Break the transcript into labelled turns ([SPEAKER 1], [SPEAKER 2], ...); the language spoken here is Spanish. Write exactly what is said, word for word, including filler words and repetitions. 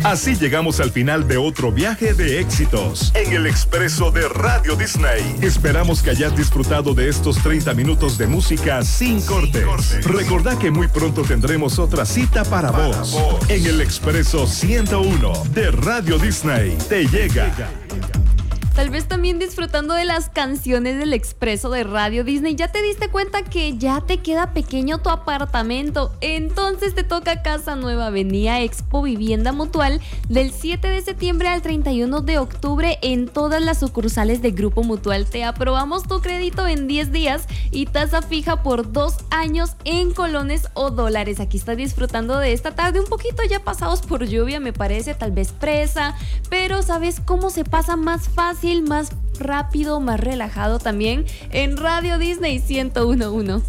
[SPEAKER 1] Así llegamos al final de otro viaje de éxitos en el Expreso de Radio Disney. Esperamos que hayas disfrutado de estos treinta minutos de música sin cortes. Recordá que muy pronto tendremos otra cita para vos en el Expreso ciento uno de Radio Disney. Te llega.
[SPEAKER 2] Tal vez también disfrutando de las canciones del Expreso de Radio Disney. ¿Ya te diste cuenta que ya te queda pequeño tu apartamento? Entonces te toca casa nueva. Vení a Expo Vivienda Mutual del siete de septiembre al treinta y uno de octubre en todas las sucursales de Grupo Mutual. Te aprobamos tu crédito en diez días y tasa fija por dos años en colones o dólares. Aquí estás disfrutando de esta tarde un poquito ya pasados por lluvia, me parece, tal vez presa, pero ¿sabes cómo se pasa más fácil, más rápido, más relajado también? En Radio Disney ciento uno punto uno.